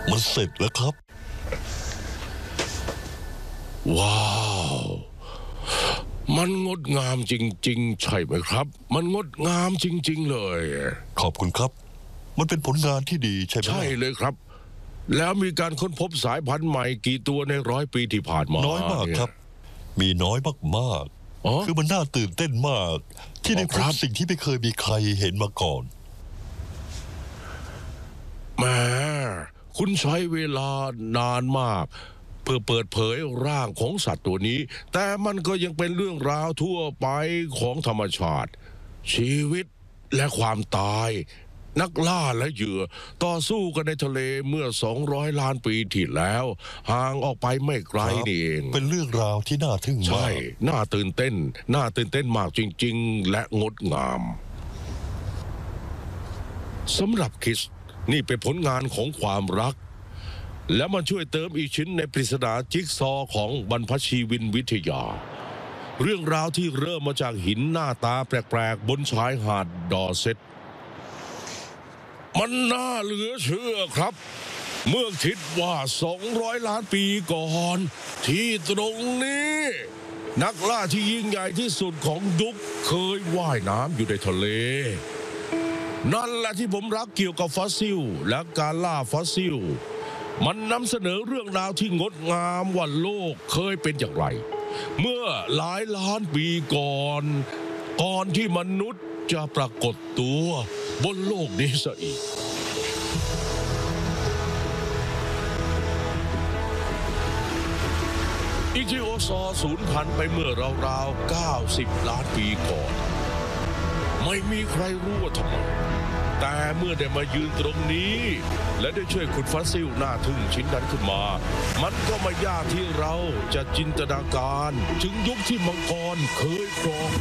มันเสร็จแล้วครับว้าวมันงดงามจริงๆใช่ไหมครับมันงดงามจริงๆเลยขอบคุณครับมันเป็นผลงานที่ดีใช่ไหมใช่เลยครับแล้วมีการค้นพบสายพันธุ์ใหม่กี่ตัวใน100 ปีที่ผ่านมาน้อยมากครับมีน้อยมากๆคือมันน่าตื่นเต้นมากที่ได้พบสิ่งที่ไม่เคยมีใครเห็นมาก่อนแหมคุณใช้เวลานานมากเพื่อเปิดเผยร่างของสัตว์ตัวนี้แต่มันก็ยังเป็นเรื่องราวทั่วไปของธรรมชาติชีวิตและความตายนักล่าและเหยื่อต่อสู้กันในทะเลเมื่อ200 ล้านปีที่แล้วห่างออกไปไม่ไกลนี่เองเป็นเรื่องราวที่น่าทึ่งมากใช่น่าตื่นเต้นมากจริงๆและงดงามสำหรับคริสนี่เป็นผลงานของความรักและมันช่วยเติมอีกชิ้นในปริศนาจิ๊กซอของบรรพชีวินวิทยาเรื่องราวที่เริ่มมาจากหินหน้าตาแปลกๆบนชายหาดดอเซตมันน่าเหลือเชื่อครับเมื่อคิดว่า200 ล้านปีก่อนที่ตรงนี้นักล่าที่ยิ่งใหญ่ที่สุดของยุคเคยว่ายน้ำอยู่ในทะเลนั่นแหละที่ผมรักเกี่ยวกับฟอสซิลและการล่าฟอสซิลมันนำเสนอเรื่องราวที่งดงามว่าโลกเคยเป็นอย่างไรเมื่อหลายล้านปีก่อนที่มนุษย์จะปรากฏตัวบนโลกนี้ซะอีกอิจิโอซอสูญพันธุ์ไปเมื่อราวๆ90 ล้านปีก่อนไม่มีใครรู้ว่าทำไมแต่เมื่อได้มายืนตรงนี้และได้ช่วยขุดฟอสซิลน่าทึ่งชิ้นนั้นขึ้นมามันก็ไม่ยากที่เราจะจินตนาการถึงยุคที่มังกรเคยครอง